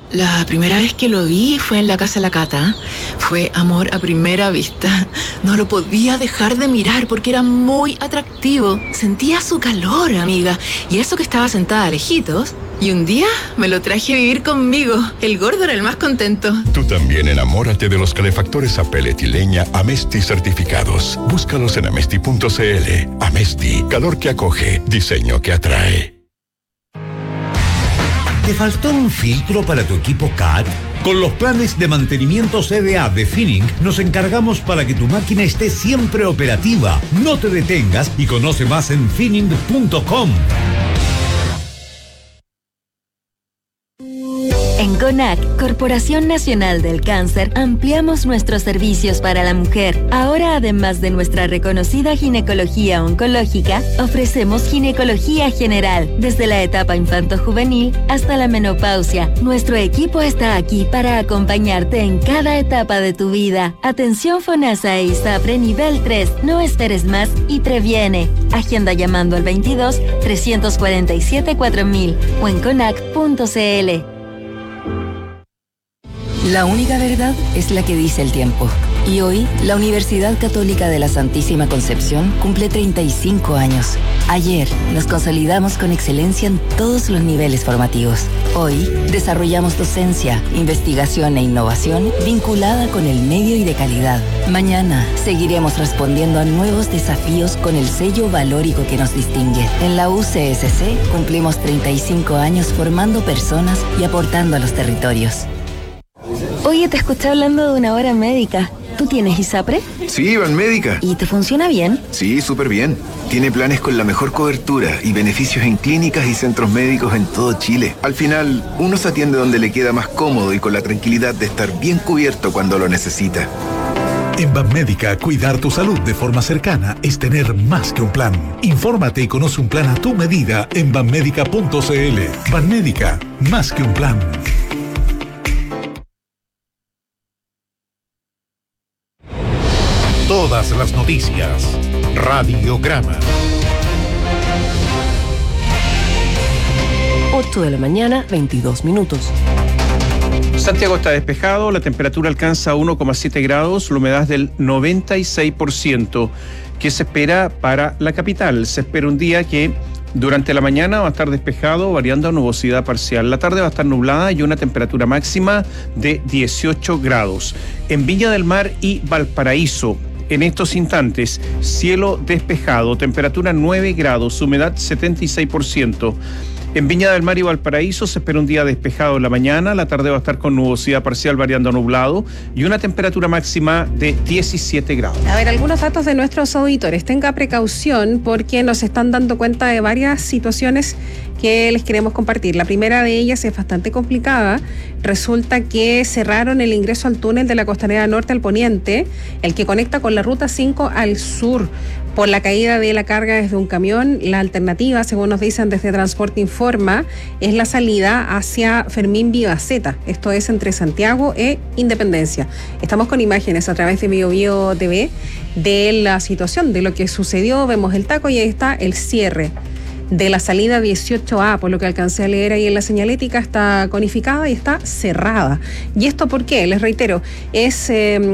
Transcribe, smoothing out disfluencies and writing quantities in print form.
La primera vez que lo vi fue en la casa de la Cata. Fue amor a primera vista. No lo podía dejar de mirar porque era muy atractivo. Sentía su calor, amiga. Y eso que estaba sentada lejitos. Y un día me lo traje a vivir conmigo. El gordo era el más contento. Tú también enamórate de los calefactores a pellet y leña Amesti certificados. Búscalos en amesti.cl. Amesti, calor que acoge, diseño que atrae. ¿Te faltó un filtro para tu equipo CAT? Con los planes de mantenimiento CDA de Finning nos encargamos para que tu máquina esté siempre operativa. No te detengas y conoce más en finning.com. En CONAC, Corporación Nacional del Cáncer, ampliamos nuestros servicios para la mujer. Ahora, además de nuestra reconocida ginecología oncológica, ofrecemos ginecología general, desde la etapa infanto-juvenil hasta la menopausia. Nuestro equipo está aquí para acompañarte en cada etapa de tu vida. Atención FONASA e ISAPRE nivel 3. No esperes más y previene. Agenda llamando al 22 347 4000 o en conac.cl. La única verdad es la que dice el tiempo. Y hoy, la Universidad Católica de la Santísima Concepción cumple 35 años. Ayer, nos consolidamos con excelencia en todos los niveles formativos. Hoy, desarrollamos docencia, investigación e innovación vinculada con el medio y de calidad. Mañana, seguiremos respondiendo a nuevos desafíos con el sello valórico que nos distingue. En la UCSC, cumplimos 35 años formando personas y aportando a los territorios. Oye, te escuché hablando de una hora médica. ¿Tú tienes ISAPRE? Sí, Banmédica. ¿Y te funciona bien? Sí, súper bien. Tiene planes con la mejor cobertura y beneficios en clínicas y centros médicos en todo Chile. Al final, uno se atiende donde le queda más cómodo y con la tranquilidad de estar bien cubierto cuando lo necesita. En Banmédica, cuidar tu salud de forma cercana es tener más que un plan. Infórmate y conoce un plan a tu medida en banmédica.cl. Banmédica, más que un plan. Todas las noticias. Radiograma. 8 de la mañana, 22 minutos. Santiago está despejado, la temperatura alcanza 1,7 grados, la humedad es del 96%. ¿Qué se espera para la capital? Se espera un día que durante la mañana va a estar despejado, variando a nubosidad parcial. La tarde va a estar nublada y una temperatura máxima de 18 grados. En Viña del Mar y Valparaíso, en estos instantes, cielo despejado, temperatura 9 grados, humedad 76%. En Viña del Mar y Valparaíso se espera un día despejado en la mañana, la tarde va a estar con nubosidad parcial variando a nublado y una temperatura máxima de 17 grados. A ver, algunos datos de nuestros auditores. Tenga precaución porque nos están dando cuenta de varias situaciones que les queremos compartir. La primera de ellas es bastante complicada. Resulta que cerraron el ingreso al túnel de la Costanera Norte al poniente, el que conecta con la Ruta 5 al sur, por la caída de la carga desde un camión. La alternativa, según nos dicen desde Transporte Informa, es la salida hacia Fermín Vivaceta. Esto es entre Santiago e Independencia. Estamos con imágenes a través de BioBio TV de la situación, de lo que sucedió. Vemos el taco y ahí está el cierre de la salida 18A, por lo que alcancé a leer ahí en la señalética, está conificada y está cerrada. ¿Y esto por qué? Les reitero, es